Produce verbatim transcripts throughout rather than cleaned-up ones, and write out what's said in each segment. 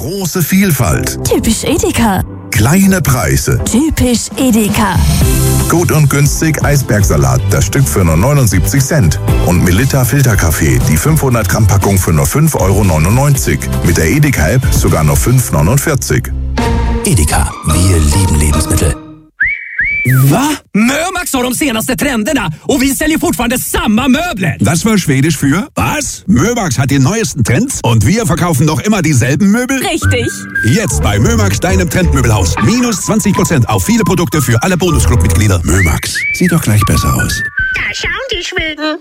Große Vielfalt. Typisch Edeka. Kleine Preise. Typisch Edeka. Gut und günstig Eisbergsalat, das Stück für nur neunundsiebzig Cent. Und Melitta Filterkaffee, die fünfhundert Gramm Packung für nur fünf Euro neunundneunzig. Mit der Edeka-App sogar nur fünf Euro neunundvierzig. Edeka, wir lieben Lebensmittel. Va? Mömax har de senaste trenderna och vi säljer fortfarande samma möbler. Das war Schwedisch für was? Mömax hat die neuesten Trends und wir verkaufen noch immer dieselben Möbel? Richtig. Jetzt bei Mömax, deinem Trendmöbelhaus. Minus zwanzig Prozent auf viele Produkte für alle Bonusclub-Mitglieder. Mömax, sieht doch gleich besser aus. Da schauen die Schweden.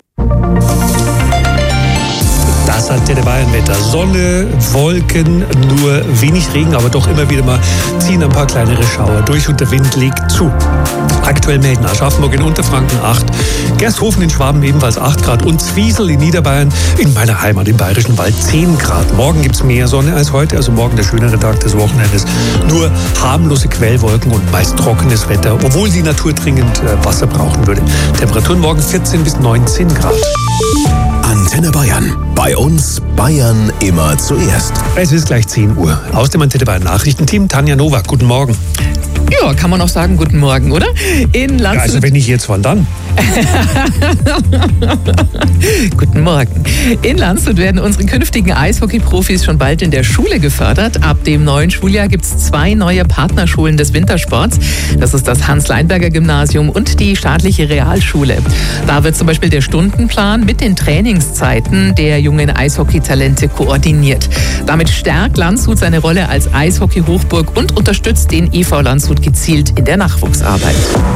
Das hat der Bayernwetter. Sonne, Wolken, nur wenig Regen, aber doch immer wieder mal ziehen ein paar kleinere Schauer durch und der Wind legt zu. Aktuell melden Aschaffenburg in Unterfranken acht, Gersthofen in Schwaben ebenfalls acht Grad und Zwiesel in Niederbayern in meiner Heimat im Bayerischen Wald zehn Grad. Morgen gibt es mehr Sonne als heute, also morgen der schönere Tag des Wochenendes. Nur harmlose Quellwolken und meist trockenes Wetter, obwohl die Natur dringend Wasser brauchen würde. Temperaturen morgen vierzehn bis neunzehn Grad. Antenne Bayern. Bei uns Bayern immer zuerst. Es ist gleich zehn Uhr. Aus dem Antenne Bayern Nachrichtenteam Tanja Nowak. Guten Morgen. Ja, kann man auch sagen, guten Morgen, oder? In Landshut. Ja, also wenn nicht jetzt, wann dann? Guten Morgen. In Landshut werden unsere künftigen Eishockey-Profis schon bald in der Schule gefördert. Ab dem neuen Schuljahr gibt es zwei neue Partnerschulen des Wintersports. Das ist das Hans-Leinberger-Gymnasium und die staatliche Realschule. Da wird zum Beispiel der Stundenplan mit den Trainingszeiten der jungen Eishockey-Talente koordiniert. Damit stärkt Landshut seine Rolle als Eishockey-Hochburg und unterstützt den E V Landshut gezielt in der Nachwuchsarbeit.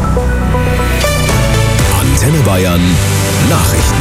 Antenne Bayern Nachrichten.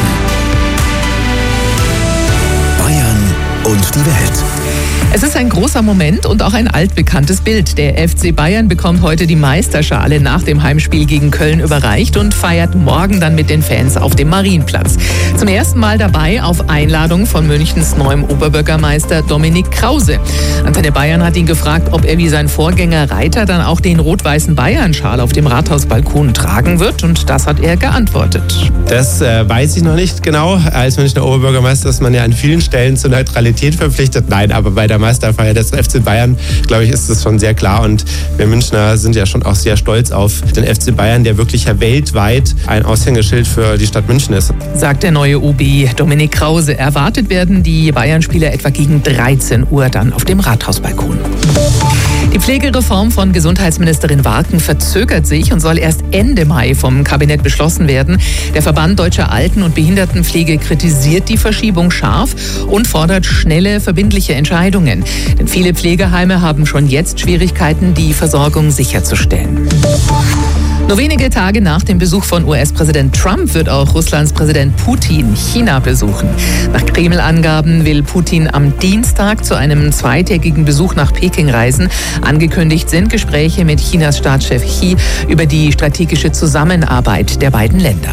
Bayern und die Welt. Es ist ein großer Moment und auch ein altbekanntes Bild. Der F C Bayern bekommt heute die Meisterschale nach dem Heimspiel gegen Köln überreicht und feiert morgen dann mit den Fans auf dem Marienplatz. Zum ersten Mal dabei auf Einladung von Münchens neuem Oberbürgermeister Dominik Krause. Antenne Bayern hat ihn gefragt, ob er wie sein Vorgänger Reiter dann auch den rot-weißen Bayern-Schal auf dem Rathausbalkon tragen wird, und das hat er geantwortet. Das äh, weiß ich noch nicht genau. Als Münchner Oberbürgermeister ist man ja an vielen Stellen zur Neutralität verpflichtet. Nein, aber bei der Meisterfeier des F C Bayern, glaube ich, ist das schon sehr klar. Und wir Münchner sind ja schon auch sehr stolz auf den F C Bayern, der wirklich ja weltweit ein Aushängeschild für die Stadt München ist. Sagt der neue O B Dominik Krause. Erwartet werden die Bayern-Spieler etwa gegen dreizehn Uhr dann auf dem Rathausbalkon. Die Pflegereform von Gesundheitsministerin Warken verzögert sich und soll erst Ende Mai vom Kabinett beschlossen werden. Der Verband Deutscher Alten- und Behindertenpflege kritisiert die Verschiebung scharf und fordert schnelle, verbindliche Entscheidungen. Denn viele Pflegeheime haben schon jetzt Schwierigkeiten, die Versorgung sicherzustellen. Nur wenige Tage nach dem Besuch von U S-Präsident Trump wird auch Russlands Präsident Putin China besuchen. Nach Kreml-Angaben will Putin am Dienstag zu einem zweitägigen Besuch nach Peking reisen. Angekündigt sind Gespräche mit Chinas Staatschef Xi über die strategische Zusammenarbeit der beiden Länder.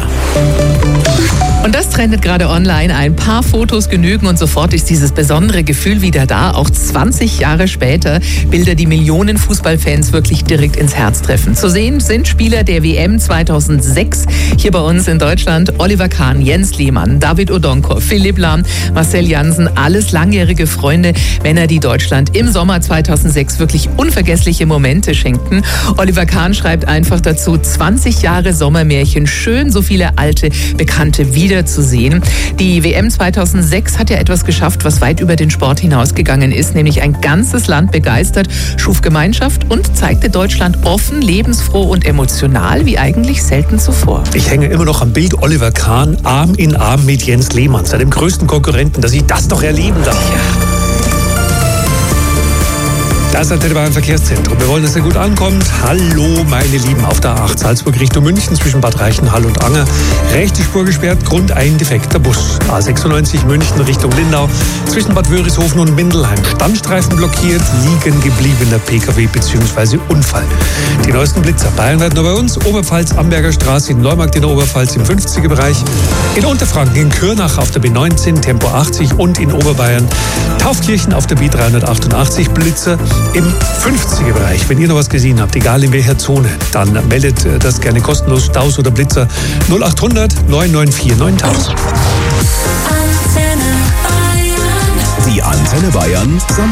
Und das trendet gerade online. Ein paar Fotos genügen und sofort ist dieses besondere Gefühl wieder da. Auch zwanzig Jahre später Bilder, die Millionen Fußballfans wirklich direkt ins Herz treffen. Zu sehen sind Spieler der W M zweitausendsechs hier bei uns in Deutschland. Oliver Kahn, Jens Lehmann, David Odonkor, Philipp Lahm, Marcel Jansen. Alles langjährige Freunde, Männer, die Deutschland im Sommer zweitausendsechs wirklich unvergessliche Momente schenkten. Oliver Kahn schreibt einfach dazu: zwanzig Jahre Sommermärchen, schön so viele alte Bekannte wieder zu sehen. Die W M zweitausendsechs hat ja etwas geschafft, was weit über den Sport hinausgegangen ist, nämlich ein ganzes Land begeistert, schuf Gemeinschaft und zeigte Deutschland offen, lebensfroh und emotional wie eigentlich selten zuvor. Ich hänge immer noch am Bild Oliver Kahn Arm in Arm mit Jens Lehmann, seinem größten Konkurrenten, dass ich das doch erleben darf. Ja. Das ist Antenne Bayern Verkehrszentrum. Wir wollen, dass er gut ankommt. Hallo, meine Lieben, auf der A acht Salzburg Richtung München zwischen Bad Reichenhall und Anger. Rechte Spur gesperrt, Grund ein defekter Bus. A sechsundneunzig München Richtung Lindau zwischen Bad Wörishofen und Mindelheim. Standstreifen blockiert, liegen gebliebener P K W bzw. Unfall. Die neuesten Blitzer bayernweit nur bei uns. Oberpfalz, Amberger Straße, in Neumarkt in der Oberpfalz im fünfziger Bereich. In Unterfranken, in Kürnach auf der B neunzehn, Tempo achtzig und in Oberbayern Taufkirchen auf der B dreihundertachtundachtzig Blitzer im fünfziger Bereich. Wenn ihr noch was gesehen habt, egal in welcher Zone, dann meldet das gerne kostenlos. Staus oder Blitzer null achthundert neun neun vier neuntausend. Die Antenne Bayern